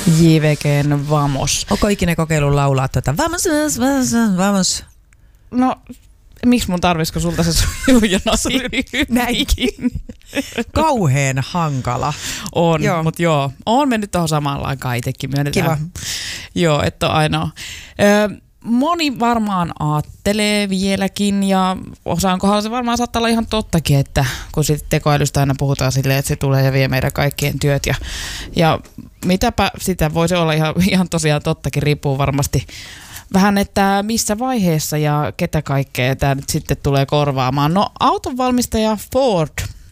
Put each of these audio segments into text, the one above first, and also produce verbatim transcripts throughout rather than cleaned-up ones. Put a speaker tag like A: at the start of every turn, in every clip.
A: J V G:n Vamos.
B: Onko ikinä kokeillut laulaa tuota Vamos, vamos, vamos?
A: No, miksi mun tarvisiko sulta se sujuu jo
B: näinkin? Kauheen hankala.
A: On, mutta joo, oon mennyt tuohon samaan aikaan itsekin myönnetään.
B: Kiva.
A: Joo, että on ainoa. Ö, moni varmaan aattelee vieläkin ja osaan kohdalla se varmaan saattaa olla ihan tottakin, että kun sitten tekoälystä aina puhutaan silleen, että se tulee ja vie meidän kaikkien työt ja, ja mitäpä sitä voisi olla ihan, ihan tosiaan tottakin, riippuu varmasti vähän, että missä vaiheessa ja ketä kaikkea tämä nyt sitten tulee korvaamaan. No autonvalmistaja Ford,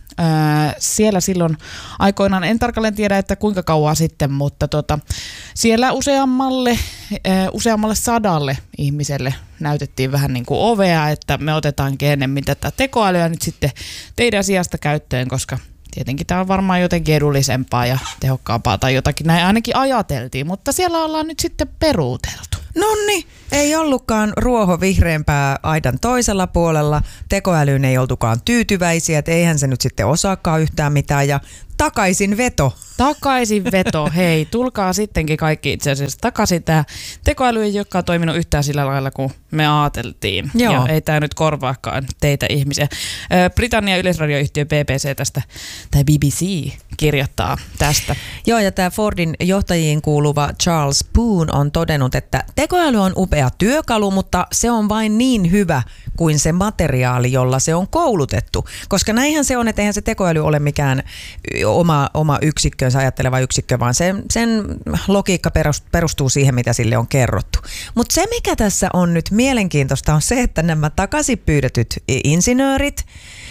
A: ää, siellä silloin aikoinaan, en tarkalleen tiedä, että kuinka kauan sitten, mutta tota, siellä useammalle, ää, useammalle sadalle ihmiselle näytettiin vähän niin kuin ovea, että me otetaankin enemmän tätä tekoälyä nyt sitten teidän sijasta käyttöön, koska tietenkin tämä on varmaan jotenkin edullisempaa ja tehokkaampaa tai jotakin, näin ainakin ajateltiin, mutta siellä ollaan nyt sitten peruuteltu.
B: Nonni, ei ollutkaan ruoho vihreämpää aidan toisella puolella, tekoälyyn ei oltukaan tyytyväisiä, että eihän se nyt sitten osaakaan yhtään mitään ja takaisin veto.
A: Takaisin veto, hei, tulkaa sittenkin kaikki itse asiassa takaisin. Tämä tekoäly ei olekaan toiminut yhtään sillä lailla, kun me ajateltiin.
B: Joo.
A: Ja ei tämä nyt korvaakaan teitä ihmisiä. Britannian yleisradioyhtiö B B C tästä, tai B B C kirjoittaa tästä.
B: Joo, ja tämä Fordin johtajiin kuuluva Charles Boone on todennut, että tekoäly on upea työkalu, mutta se on vain niin hyvä kuin se materiaali, jolla se on koulutettu. Koska näinhän se on, että eihän se tekoäly ole mikään oma, oma yksikkönsä ajatteleva yksikkö, vaan sen, sen logiikka perustuu siihen, mitä sille on kerrottu. Mutta se, mikä tässä on nyt mielenkiintoista, on se, että nämä takaisin pyydetyt insinöörit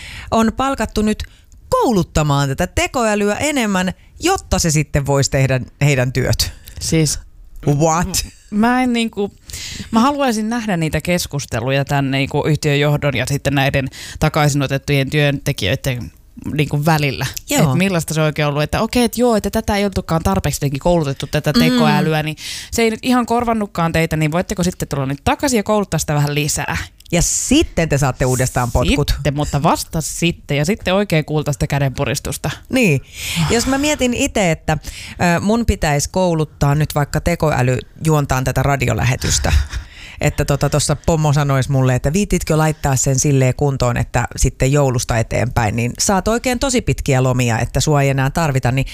B: on palkattu nyt kouluttamaan tätä tekoälyä enemmän, jotta se sitten voisi tehdä heidän työt.
A: Siis
B: what?
A: Mä en niinku, mä haluaisin nähdä niitä keskusteluja tämän niinku yhtiön johdon ja sitten näiden takaisinotettujen työntekijöiden niinku välillä. Että millaista se on oikein ollut, että okei, että joo, että tätä ei oltukaan tarpeeksi koulutettu tätä tekoälyä, mm. niin se ei nyt ihan korvannutkaan teitä, niin voitteko sitten tulla nyt takaisin ja kouluttaa sitä vähän lisää?
B: Ja sitten te saatte uudestaan potkut.
A: Sitten, mutta vasta sitten. Ja sitten oikein kuulta sitä kädenpuristusta.
B: Niin. Jos mä mietin itse, että mun pitäisi kouluttaa nyt vaikka tekoäly juontaan tätä radiolähetystä. Että tuossa tota, pomo sanoisi mulle, että viititkö laittaa sen silleen kuntoon, että sitten joulusta eteenpäin, niin saat oikein tosi pitkiä lomia, että sua ei enää tarvita, niin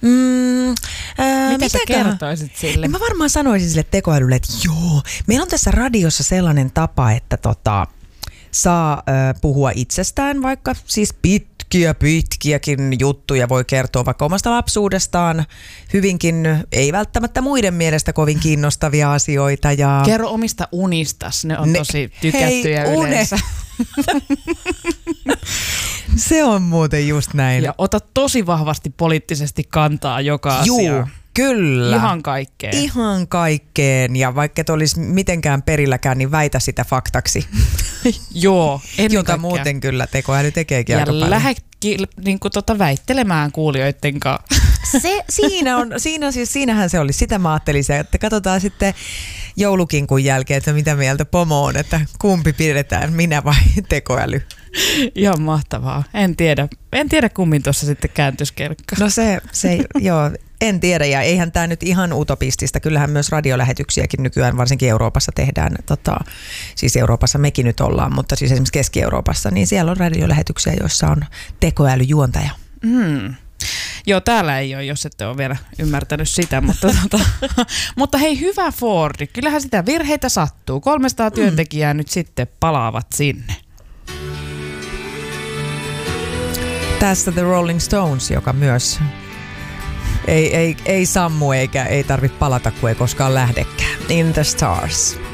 B: Mm, ää,
A: mitä sä kertoisit sille?
B: Niin mä varmaan sanoisin sille tekoälylle, että joo, meillä on tässä radiossa sellainen tapa, että tota, saa ää, puhua itsestään vaikka siis pitkiä, pitkiäkin juttuja voi kertoa vaikka omasta lapsuudestaan, hyvinkin, ei välttämättä muiden mielestä kovin kiinnostavia asioita. Ja
A: kerro omista unistas, ne on ne, tosi tykättyjä
B: hei,
A: yleensä.
B: Se on muuten just näin.
A: Ja ota tosi vahvasti poliittisesti kantaa joka asiaan.
B: Juu, kyllä.
A: Ihan kaikkeen.
B: Ihan kaikkeen. Ja vaikka et olisi mitenkään perilläkään, niin väitä sitä faktaksi.
A: Joo, ennen
B: jota
A: kaikkea.
B: Muuten kyllä tekoäly tekeekin
A: ja
B: aika paljon. Ja
A: lähde niin tota, väittelemään kuulijoiden kanssa.
B: Se, siinä on, siinä siis, siinähän se oli. Sitä mä ajattelin, että katsotaan sitten joulukinkun jälkeen, että mitä mieltä pomo on, että kumpi pidetään, minä vai tekoäly.
A: Ihan mahtavaa. En tiedä. En tiedä kummin tuossa sitten kääntyisi kelkka.
B: No se, se joo, en tiedä ja eihän tämä nyt ihan utopistista. Kyllähän myös radiolähetyksiäkin nykyään varsinkin Euroopassa tehdään. Tota, siis Euroopassa mekin nyt ollaan, mutta siis esimerkiksi Keski-Euroopassa, niin siellä on radiolähetyksiä, joissa on tekoälyjuontaja.
A: Mm. Joo, täällä ei ole, jos ette ole vielä ymmärtänyt sitä, mutta, tota, mutta hei, hyvä Fordi. Kyllähän sitä virheitä sattuu. kolmesataa mm. työntekijää nyt sitten palaavat sinne.
B: Tässä The Rolling Stones, joka myös ei, ei, ei sammu eikä ei tarvitse palata, kun ei koskaan lähdekään. In the Stars.